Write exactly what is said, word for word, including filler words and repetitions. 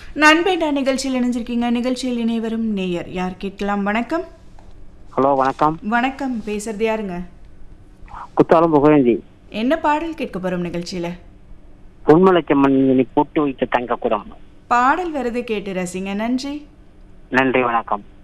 நண்பேண்டா நிகழ்ச்சியில் இணைஞ்சிருக்கீங்க. நிகழ்ச்சியில் இணைவரும் நேயர் யார் கேட்கலாம்? வணக்கம். ஹலோ, வணக்கம். வணக்கம். பேசுறது யாருங்க? குத்தாலம் புகழேந்தி. என்ன பாடல் கேட்க போறோம் நிகழ்ச்சியில? பொன்மலைச்சம்மன் நீ போட்டு வைத்த தங்க குடம் பாடல் வருது, கேட்டு ரசிங்க. நன்றி. நன்றி, வணக்கம்.